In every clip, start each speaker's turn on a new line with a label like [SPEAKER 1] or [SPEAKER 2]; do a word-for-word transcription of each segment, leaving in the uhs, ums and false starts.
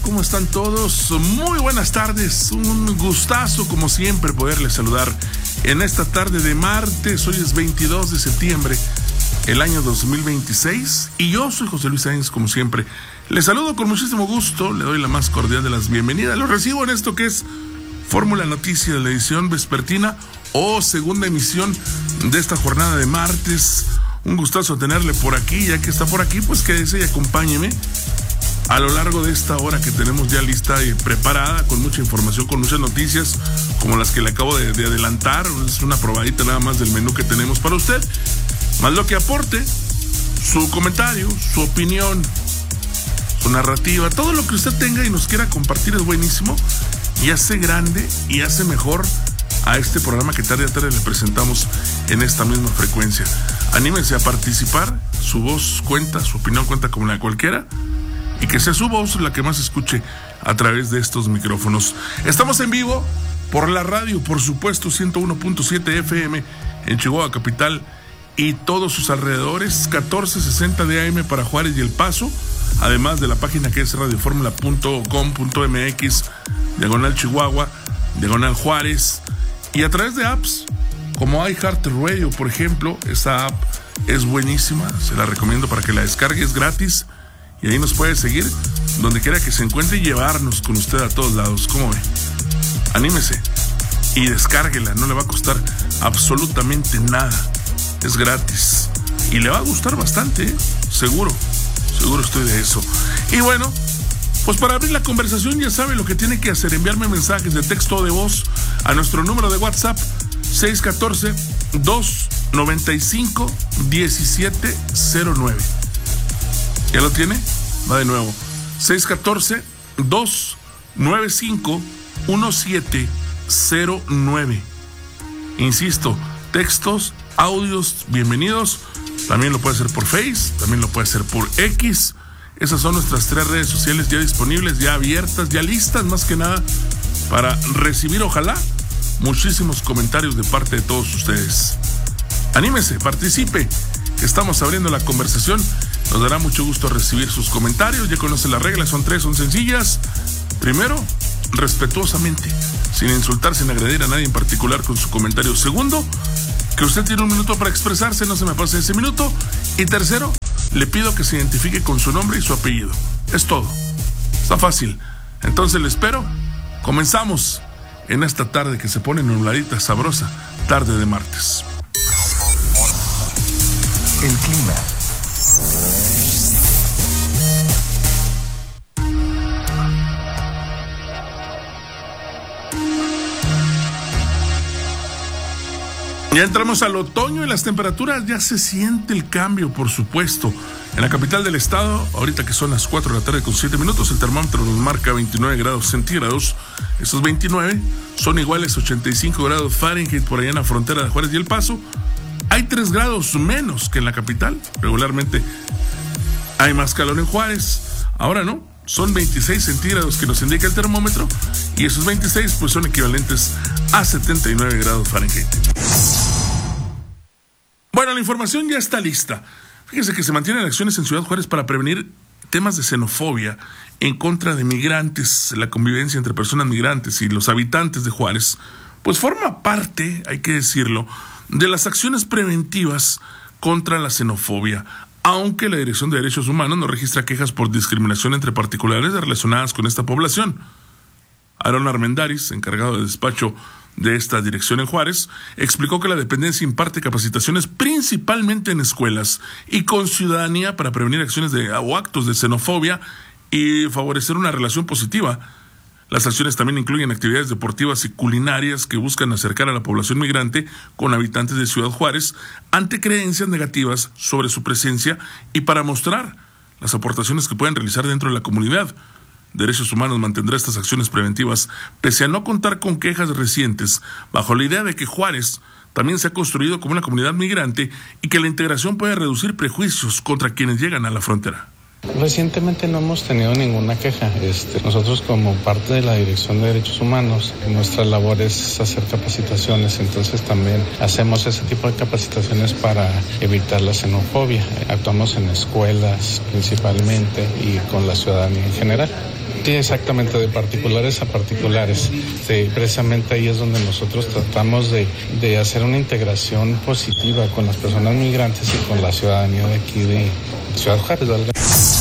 [SPEAKER 1] ¿Cómo están todos? Muy buenas tardes, un gustazo como siempre poderles saludar en esta tarde de martes. Hoy es veintidós de septiembre, el año dos mil veintiséis, y yo soy José Luis Sáenz, como siempre. Les saludo con muchísimo gusto, le doy la más cordial de las bienvenidas. Los recibo en esto que es Fórmula Noticias, de la edición vespertina o segunda emisión de esta jornada de martes. Un gustazo tenerle por aquí, ya que está por aquí, pues quédese y acompáñeme a lo largo de esta hora que tenemos ya lista y preparada, con mucha información, con muchas noticias, como las que le acabo de, de adelantar. Es una probadita nada más del menú que tenemos para usted, más lo que aporte, su comentario, su opinión, su narrativa, todo lo que usted tenga y nos quiera compartir es buenísimo y hace grande y hace mejor a este programa que tarde a tarde le presentamos en esta misma frecuencia. Anímense a participar, su voz cuenta, su opinión cuenta como la de cualquiera, y que sea su voz la que más escuche a través de estos micrófonos. Estamos en vivo por la radio, por supuesto, ciento uno punto siete F M en Chihuahua capital y todos sus alrededores, catorce sesenta de A M para Juárez y El Paso, además de la página que es radioformula punto com punto m x, diagonal Chihuahua, diagonal Juárez, y a través de apps como iHeartRadio, por ejemplo. Esa app es buenísima, se la recomiendo para que la descargue, es gratis, y ahí nos puede seguir donde quiera que se encuentre y llevarnos con usted a todos lados. ¿Cómo ve? Anímese y descárguela, no le va a costar absolutamente nada, es gratis y le va a gustar bastante, ¿eh? seguro, seguro estoy de eso. Y bueno, pues para abrir la conversación ya sabe lo que tiene que hacer: enviarme mensajes de texto o de voz a nuestro número de WhatsApp seis uno cuatro, dos nueve cinco, uno siete cero nueve. ¿Ya lo tiene? Va de nuevo. seis uno cuatro, dos nueve cinco, uno siete cero nueve. Insisto, textos, audios, bienvenidos. También lo puede hacer por Face, también lo puede hacer por X. Esas son nuestras tres redes sociales ya disponibles, ya abiertas, ya listas, más que nada, para recibir, ojalá, muchísimos comentarios de parte de todos ustedes. Anímese, participe, que estamos abriendo la conversación. Nos dará mucho gusto recibir sus comentarios. Ya conoce las reglas, son tres, son sencillas. Primero, respetuosamente, sin insultar, sin agredir a nadie en particular con su comentario. Segundo, que usted tiene un minuto para expresarse, no se me pase ese minuto. Y tercero, le pido que se identifique con su nombre y su apellido. Es todo. Está fácil. Entonces le espero. Comenzamos en esta tarde que se pone nubladita, sabrosa, tarde de martes.
[SPEAKER 2] El clima.
[SPEAKER 1] Ya entramos al otoño y las temperaturas ya se siente el cambio, por supuesto. En la capital del estado, ahorita que son las cuatro de la tarde con siete minutos, el termómetro nos marca veintinueve grados centígrados. Esos veintinueve son iguales a ochenta y cinco grados Fahrenheit por allá en la frontera de Juárez y El Paso. Hay tres grados menos que en la capital. Regularmente hay más calor en Juárez. Ahora no, son veintiséis centígrados que nos indica el termómetro, y esos veintiséis pues son equivalentes a setenta y nueve grados Fahrenheit. Bueno, la información ya está lista. Fíjense que se mantienen acciones en Ciudad Juárez para prevenir temas de xenofobia en contra de migrantes. La convivencia entre personas migrantes y los habitantes de Juárez pues forma parte, hay que decirlo, de las acciones preventivas contra la xenofobia, aunque la Dirección de Derechos Humanos no registra quejas por discriminación entre particulares relacionadas con esta población. Aaron Armendáriz, encargado de despacho de esta dirección en Juárez, explicó que la dependencia imparte capacitaciones principalmente en escuelas y con ciudadanía para prevenir acciones de, o actos de xenofobia y favorecer una relación positiva. Las acciones también incluyen actividades deportivas y culinarias que buscan acercar a la población migrante con habitantes de Ciudad Juárez ante creencias negativas sobre su presencia y para mostrar las aportaciones que pueden realizar dentro de la comunidad. Derechos Humanos mantendrá estas acciones preventivas pese a no contar con quejas recientes, bajo la idea de que Juárez también se ha construido como una comunidad migrante y que la integración puede reducir prejuicios contra quienes llegan a la frontera.
[SPEAKER 3] Recientemente no hemos tenido ninguna queja. Este, nosotros como parte de la Dirección de Derechos Humanos, nuestra labor es hacer capacitaciones, entonces también hacemos ese tipo de capacitaciones para evitar la xenofobia. Actuamos en escuelas principalmente y con la ciudadanía en general. Sí, exactamente, de particulares a particulares. Sí, precisamente ahí es donde nosotros tratamos de, de hacer una integración positiva con las personas migrantes y con la ciudadanía de aquí de Ciudad Juárez, ¿verdad?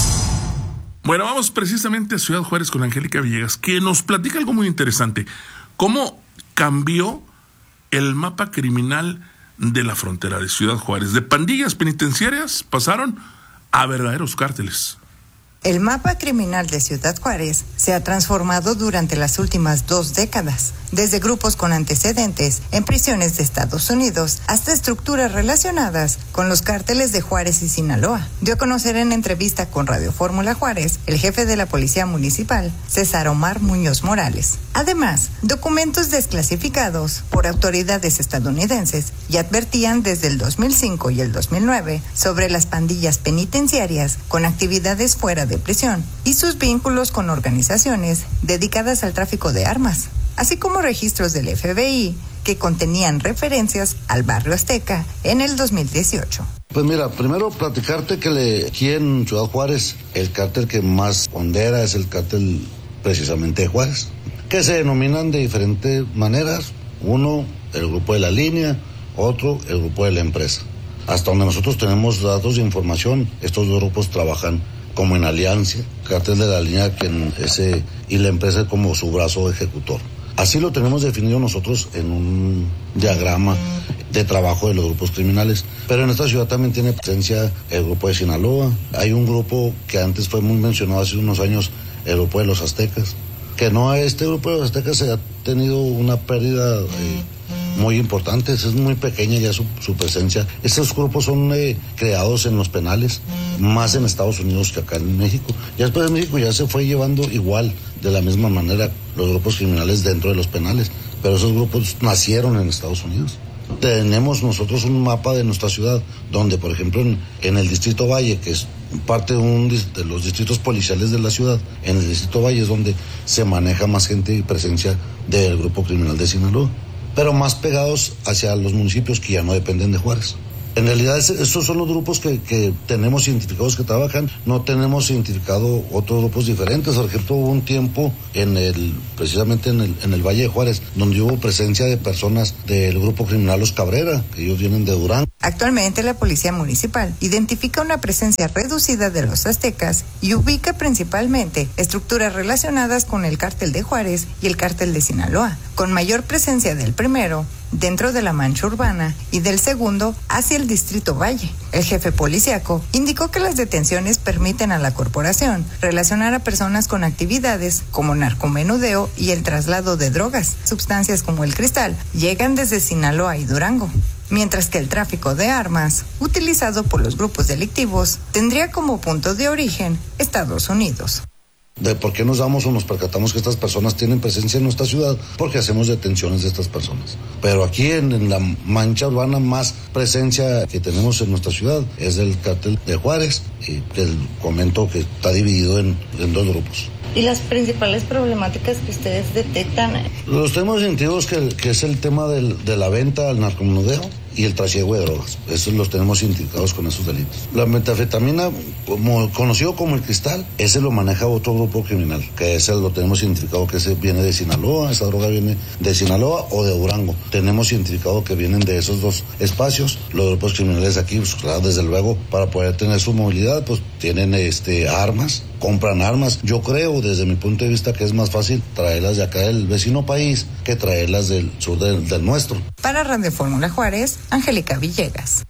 [SPEAKER 1] Bueno, vamos precisamente a Ciudad Juárez con Angélica Villegas, que nos platica algo muy interesante. ¿Cómo cambió el mapa criminal de la frontera de Ciudad Juárez? De pandillas penitenciarias pasaron a verdaderos cárteles.
[SPEAKER 2] El mapa criminal de Ciudad Juárez se ha transformado durante las últimas dos décadas, desde grupos con antecedentes en prisiones de Estados Unidos hasta estructuras relacionadas con los cárteles de Juárez y Sinaloa. Dio a conocer en entrevista con Radio Fórmula Juárez el jefe de la Policía Municipal, César Omar Muñoz Morales. Además, documentos desclasificados por autoridades estadounidenses ya advertían desde el dos mil cinco y el dos mil nueve sobre las pandillas penitenciarias con actividades fuera de prisión y sus vínculos con organizaciones dedicadas al tráfico de armas, así como registros del F B I que contenían referencias al barrio Azteca en el dos mil dieciocho.
[SPEAKER 4] Pues mira, primero platicarte que le, aquí en Ciudad Juárez el cártel que más pondera es el cártel precisamente de Juárez, que se denominan de diferentes maneras. Uno, el grupo de la línea, otro, el grupo de la empresa. Hasta donde nosotros tenemos datos de información, estos dos grupos trabajan como en alianza, cártel de la línea quien ese, y la empresa como su brazo ejecutor. Así lo tenemos definido nosotros en un diagrama de trabajo de los grupos criminales. Pero en esta ciudad también tiene presencia el grupo de Sinaloa. Hay un grupo que antes fue muy mencionado hace unos años, el grupo de los Aztecas. Que no, este grupo de los Aztecas se ha tenido una pérdida eh, muy importante, es muy pequeña ya su, su presencia. Estos grupos son eh, creados en los penales, más en Estados Unidos que acá en México. Ya después de México ya se fue llevando igual, de la misma manera, los grupos criminales dentro de los penales, pero esos grupos nacieron en Estados Unidos. Tenemos nosotros un mapa de nuestra ciudad, donde por ejemplo en, en el Distrito Valle, que es parte de, un, de los distritos policiales de la ciudad, en el Distrito Valle es donde se maneja más gente y presencia del grupo criminal de Sinaloa, pero más pegados hacia los municipios que ya no dependen de Juárez. En realidad estos son los grupos que, que tenemos identificados que trabajan, no tenemos identificado otros grupos diferentes. Por ejemplo, hubo un tiempo en el, precisamente en el, en el Valle de Juárez, donde hubo presencia de personas del grupo criminal Los Cabrera, que ellos vienen de Durango.
[SPEAKER 2] Actualmente la Policía Municipal identifica una presencia reducida de los aztecas y ubica principalmente estructuras relacionadas con el cártel de Juárez y el cártel de Sinaloa, con mayor presencia del primero dentro de la mancha urbana y del segundo hacia el Distrito Valle. El jefe policíaco indicó que las detenciones permiten a la corporación relacionar a personas con actividades como narcomenudeo y el traslado de drogas. Sustancias como el cristal llegan desde Sinaloa y Durango, mientras que el tráfico de armas, utilizado por los grupos delictivos, tendría como punto de origen Estados Unidos.
[SPEAKER 4] De por qué nos damos o nos percatamos que estas personas tienen presencia en nuestra ciudad, porque hacemos detenciones de estas personas. Pero aquí en, en la mancha urbana más presencia que tenemos en nuestra ciudad es del cártel de Juárez, y que comento que está dividido en, en dos grupos.
[SPEAKER 2] ¿Y las principales problemáticas que ustedes detectan?
[SPEAKER 4] Los temas identificados que, que es el tema del, de la venta al narcomenudeo y el trasiego de drogas. Esos los tenemos identificados con esos delitos. La metanfetamina, como, conocido como el cristal, ese lo maneja otro grupo criminal, que ese lo tenemos identificado que ese viene de Sinaloa, esa droga viene de Sinaloa o de Durango. Tenemos identificado que vienen de esos dos espacios. Los grupos criminales aquí, pues, claro, desde luego, para poder tener su movilidad, pues tienen este armas, compran armas. Yo creo, desde mi punto de vista, que es más fácil traerlas de acá del vecino país que traerlas del sur del, del nuestro.
[SPEAKER 2] Para Radio Fórmula Juárez, Angélica Villegas.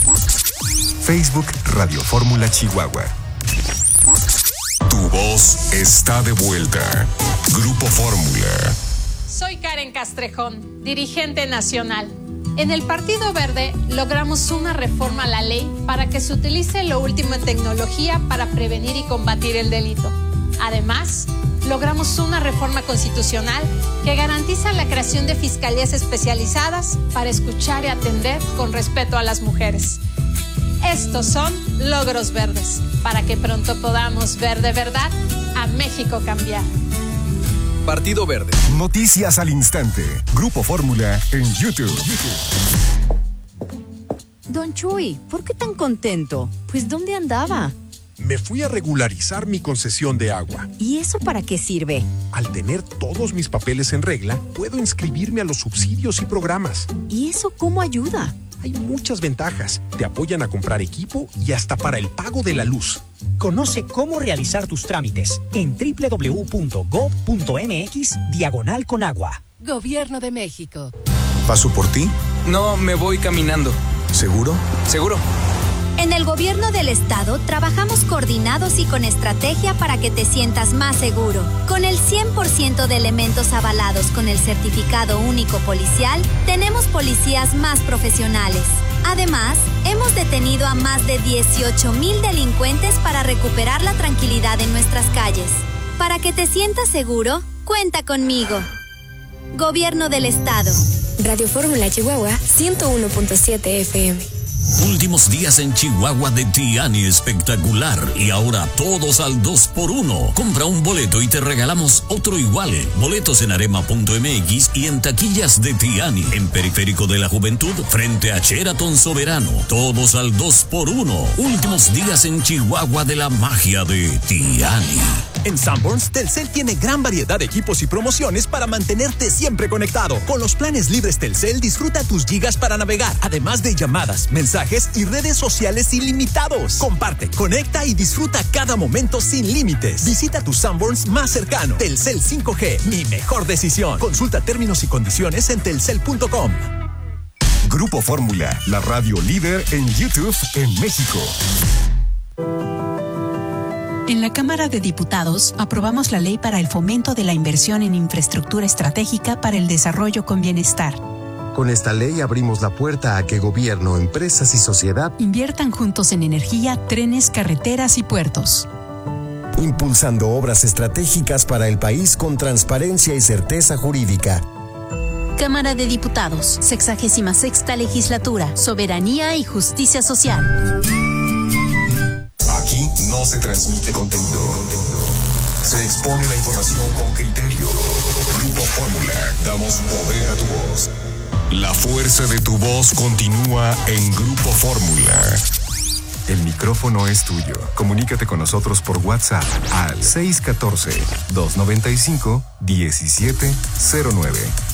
[SPEAKER 5] Facebook Radio Fórmula Chihuahua. Tu voz está de vuelta. Grupo Fórmula.
[SPEAKER 6] Soy Karen Castrejón, dirigente nacional. En el Partido Verde logramos una reforma a la ley para que se utilice lo último en tecnología para prevenir y combatir el delito. Además, logramos una reforma constitucional que garantiza la creación de fiscalías especializadas para escuchar y atender con respeto a las mujeres. Estos son logros verdes, para que pronto podamos ver de verdad a México cambiar.
[SPEAKER 5] Partido Verde. Noticias al instante. Grupo Fórmula en YouTube.
[SPEAKER 7] Don Chuy, ¿por qué tan contento? Pues, ¿dónde andaba? Me fui a regularizar mi concesión de agua.
[SPEAKER 8] ¿Y eso para qué sirve?
[SPEAKER 7] Al tener todos mis papeles en regla, puedo inscribirme a los subsidios y programas.
[SPEAKER 8] ¿Y eso cómo ayuda?
[SPEAKER 7] Hay muchas ventajas. Te apoyan a comprar equipo y hasta para el pago de la luz.
[SPEAKER 9] Conoce cómo realizar tus trámites en doble u doble u doble u punto gob punto eme equis diagonal con agua.
[SPEAKER 10] Gobierno de México.
[SPEAKER 11] ¿Paso por ti?
[SPEAKER 12] No, me voy caminando.
[SPEAKER 11] ¿Seguro?
[SPEAKER 12] Seguro.
[SPEAKER 13] En el Gobierno del Estado trabajamos coordinados y con estrategia para que te sientas más seguro. Con el cien por ciento de elementos avalados con el certificado único policial, tenemos policías más profesionales. Además, hemos detenido a más de dieciocho mil delincuentes para recuperar la tranquilidad en nuestras calles. Para que te sientas seguro, cuenta conmigo. Gobierno del Estado.
[SPEAKER 14] Radio Fórmula Chihuahua ciento uno punto siete F M.
[SPEAKER 15] Últimos días en Chihuahua de Tiani espectacular y ahora todos al dos por uno. Compra un boleto y te regalamos otro igual. Boletos en arema punto eme equis y en taquillas de Tiani, en Periférico de la Juventud, frente a Sheraton Soberano. Todos al dos por uno. Últimos días en Chihuahua de la magia de Tiani.
[SPEAKER 16] En Sanborns, Telcel tiene gran variedad de equipos y promociones para mantenerte siempre conectado. Con los planes libres Telcel, disfruta tus gigas para navegar, además de llamadas, mensajes y redes sociales ilimitados. Comparte, conecta y disfruta cada momento sin límites. Visita tu Sanborns más cercano. Telcel cinco G, mi mejor decisión. Consulta términos y condiciones en telcel punto com.
[SPEAKER 5] Grupo Fórmula, la radio líder en YouTube en México.
[SPEAKER 17] En la Cámara de Diputados aprobamos la ley para el fomento de la inversión en infraestructura estratégica para el desarrollo con bienestar.
[SPEAKER 18] Con esta ley abrimos la puerta a que gobierno, empresas y sociedad
[SPEAKER 17] inviertan juntos en energía, trenes, carreteras y puertos.
[SPEAKER 18] Impulsando obras estratégicas para el país con transparencia y certeza jurídica.
[SPEAKER 17] Cámara de Diputados, sexagésima sexta legislatura, soberanía y justicia social.
[SPEAKER 5] Aquí no se transmite contenido. Se expone la información con criterio. Grupo Fórmula, damos poder a tu voz. La fuerza de tu voz continúa en Grupo Fórmula. El micrófono es tuyo. Comunícate con nosotros por WhatsApp al seis uno cuatro, dos nueve cinco, uno siete cero nueve.